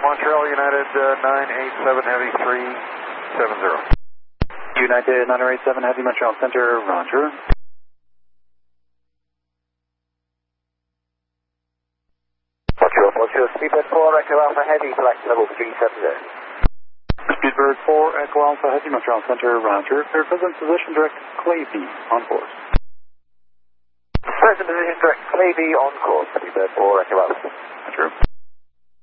Montreal United 987 Heavy 370. United 987 Heavy Montreal Center, roger. Montreal, Speedbird 4, Echo Alpha Heavy, flight level 370. Speedbird 4, Echo Alpha Heavy Montreal Center, roger. Clear present position direct Clavey, on course. Present position direct Clavey, on course. Speedbird 4, Echo Alpha. Roger.